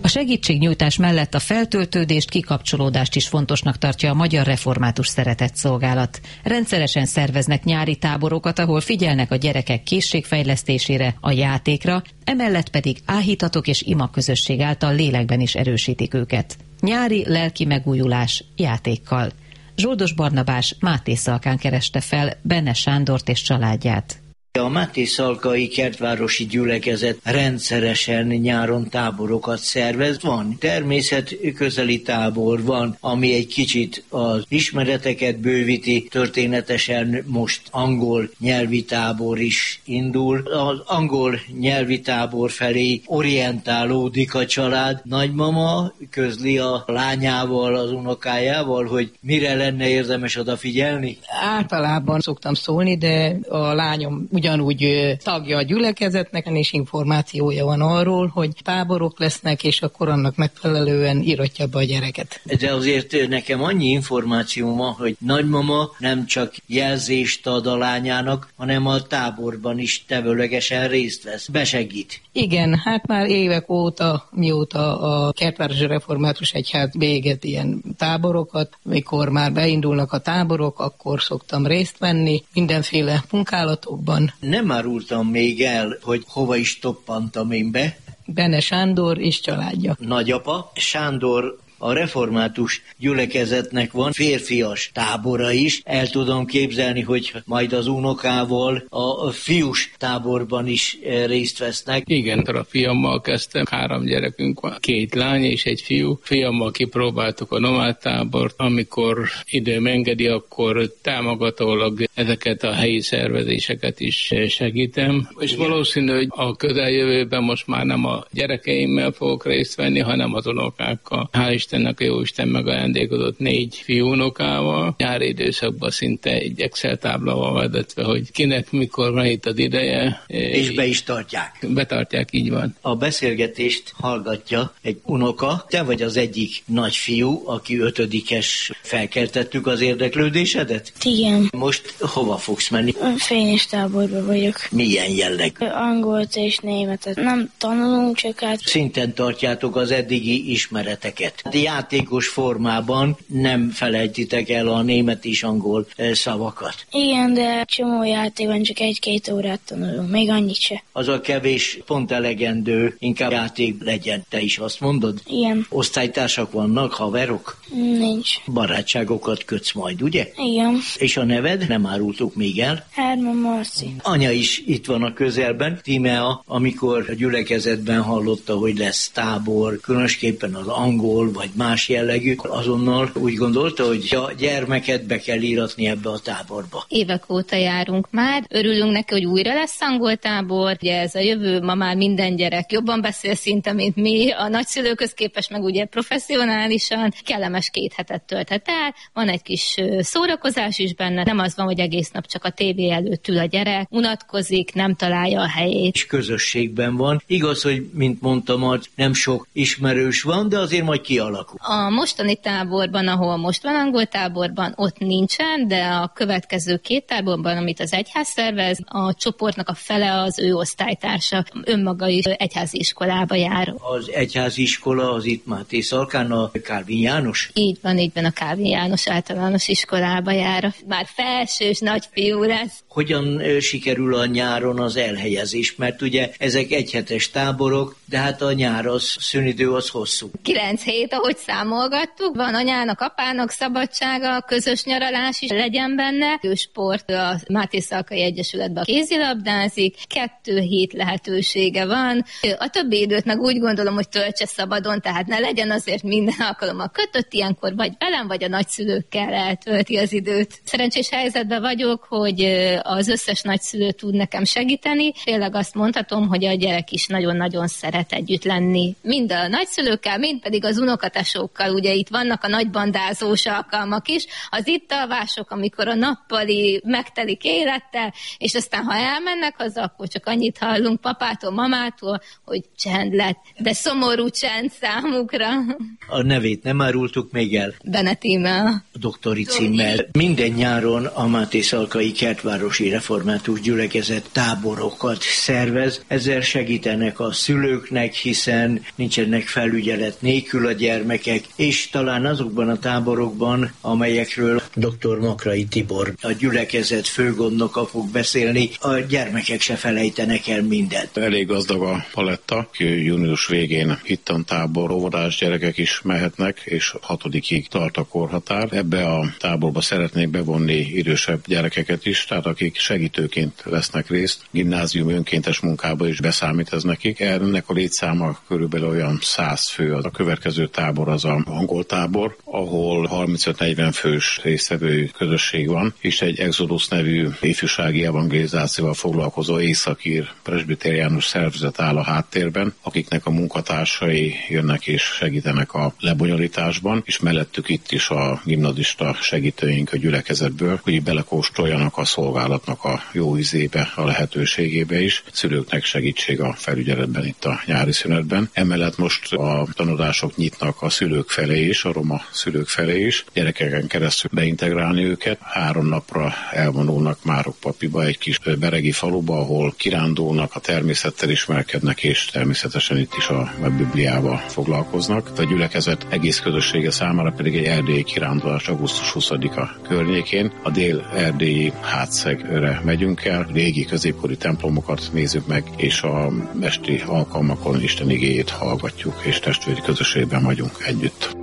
A segítségnyújtás mellett a feltöltődést, kikapcsolódást is fontosnak tartja a Magyar Református Szeretetszolgálat. Rendszeresen szerveznek nyári táborokat, ahol figyelnek a gyerekek készségfejlesztésére, a játékra, emellett pedig áhítatok és imaközösség által lélekben is erősítik őket. Nyári lelki megújulás játékkal. Zsoldos Barnabás Mátészalkán kereste fel Benne Sándort és családját. A Mátészalkai Kertvárosi Gyülekezet rendszeresen nyáron táborokat szervez. Van természetközeli tábor, van, ami egy kicsit az ismereteket bővíti, történetesen most angol nyelvi tábor is indul. Az angol nyelvi tábor felé orientálódik a család. Nagymama közli a lányával, az unokájával, hogy mire lenne érdemes odafigyelni? Általában szoktam szólni, de a lányom ugyanúgy tagja a gyülekezetnek, és információja van arról, hogy táborok lesznek, és akkor annak megfelelően íratja be a gyereket. De azért nekem annyi információm van, hogy nagymama nem csak jelzést ad a lányának, hanem a táborban is tevőlegesen részt vesz, besegít. Igen, hát már évek óta, mióta a Kertvárosi Református Egyház véget ilyen táborokat, mikor már beindulnak a táborok, akkor szoktam részt venni mindenféle munkálatokban. Nem árultam még el, hogy hova is toppantam én be. Benne Sándor és családja. Nagyapa Sándor. A református gyülekezetnek van férfias tábora is. El tudom képzelni, hogy majd az unokával a fiús táborban is részt vesznek. Igen, a fiammal kezdtem. 3 gyerekünk van, 2 lány és egy fiú. Fiammal kipróbáltuk a nomád tábort. Amikor időm engedi, akkor támogatólag ezeket a helyi szervezéseket is segítem. És valószínű, hogy a közeljövőben most már nem a gyerekeimmel fogok részt venni, hanem az unokákkal. Hál' Istennek a Jóisten megajándékozott 4 fiúnokával. Nyári időszakban szinte egy Excel tábla van vezetve, hogy kinek mikor van itt az ideje. És be is tartják. Betartják, így van. A beszélgetést hallgatja egy unoka. Te vagy az egyik nagyfiú, aki 5-es. Felkeltettük az érdeklődésedet? Igen. Most hova fogsz menni? Fényes táborban vagyok. Milyen jelleg? Angolt és németet. Nem tanulunk, csak Szinten tartjátok az eddigi ismereteket. Játékos formában nem felejtitek el a német és angol szavakat. Igen, de csomó játékban csak 1-2 órát tanulunk, még annyit se. Az a kevés pont elegendő, inkább játék legyen, te is azt mondod? Igen. Osztálytársak vannak, haverok? Nincs. Barátságokat kötsz majd, ugye? Igen. És a neved? Nem árultuk még el? Herman Marci. Anya is itt van a közelben. Tímea, amikor a gyülekezetben hallotta, hogy lesz tábor, különösképpen az angol vagy más jellegű, azonnal úgy gondolta, hogy a gyermeket be kell íratni ebbe a táborba. Évek óta járunk már, örülünk neki, hogy újra lesz angol tábor, ugye ez a jövő, ma már minden gyerek jobban beszél szinte, mint mi, a nagyszülőkhöz képest meg ugye professzionálisan, kellemes 2 hetet tölthet el, van egy kis szórakozás is benne, nem az van, hogy egész nap csak a tévé előtt ül a gyerek, unatkozik, nem találja a helyét. És közösségben van. Igaz, hogy mint mondtam, nem sok ismerős van, de azért majd kialakul. A mostani táborban, ahol most van angol táborban, ott nincsen, de a következő 2 táborban, amit az egyház szervez, a csoportnak a fele az ő osztálytársa, önmaga is egyházi iskolába jár. Az egyházi iskola az itt Mátészalkán, a Kálvin János? Így van, a Kálvin János általános iskolába jár. Már felsős nagyfiú lesz. Hogyan sikerül a nyáron az elhelyezés? Mert ugye ezek 1 hetes táborok, de hát a nyár az, szünidő az hosszú. 9 hét, ahogy számolgattuk, van anyának, apának szabadsága, közös nyaralás is legyen benne. Ő sport a Mátészalkai Egyesületben kézilabdázik, 2 hét lehetősége van. A többi időt meg úgy gondolom, hogy töltse szabadon, tehát ne legyen azért minden alkalommal kötött, ilyenkor vagy velem, vagy a nagyszülőkkel eltölti az időt. Szerencsés helyzetben vagyok, hogy az összes nagyszülő tud nekem segíteni. Tényleg azt mondhatom, hogy a gyerek is nagyon-nagyon szeret együtt lenni. Mind a nagyszülőkkel, mind pedig az unoka tesókkal. Ugye itt vannak a nagy bandázós alkalmak is, az itt alvások, amikor a nappali megtelik élettel, és aztán ha elmennek haza, akkor csak annyit hallunk papától, mamától, hogy csend lett, de szomorú csend számukra. A nevét nem árultuk még el. Bene Tímea. Doktori címmel. Minden nyáron a Máté Szalkai Kertvárosi Református Gyülekezet táborokat szervez. Ezzel segítenek a szülőknek, hiszen nincsenek felügyelet nélkül a gyermekek, és talán azokban a táborokban, amelyekről dr. Makrai Tibor, a gyülekezet főgondnoka fog beszélni, a gyermekek se felejtenek el mindent. Elég gazdag a paletta. Június végén hittantábor, óvodás gyerekek is mehetnek, és 6-ig tart a korhatár. Ebbe a táborba szeretnék bevonni idősebb gyerekeket is, tehát akik segítőként vesznek részt, gimnázium önkéntes munkába is beszámít ez nekik. Ennek a létszáma körülbelül olyan 100 fő. A következő tábor az a angol tábor, ahol 35-40 fős résztvevő közösség van, és egy Exodus nevű ifjúsági evangelizációval foglalkozó északír presbiteriánus szervezet áll a háttérben, akiknek a munkatársai jönnek és segítenek a lebonyolításban, és mellettük itt is a gimnazista segítőink a gyülekezetből, hogy belekóstoljanak a szolgálatnak a jó ízébe, a lehetőségébe is. Szülőknek segítség a felügyeletben itt a nyári szünetben. Emellett most a tanodások nyitnak a szülők felé is, a roma szülők felé is, gyerekeken keresztül beintegrálni őket. 3 napra elvonulnak Márokpapiba, egy kis beregi faluba, ahol kirándulnak, a természettel ismerkednek, és természetesen itt is a Bibliával foglalkoznak. A gyülekezet egész közössége számára pedig egy erdélyi kirándulás augusztus 20-a környékén. A dél-erdélyi Hátszegre megyünk el, régi középkori templomokat nézzük meg, és a esti alkalmakon Isten igéjét hallgatjuk, és testvéri közösségben vagyunk együtt.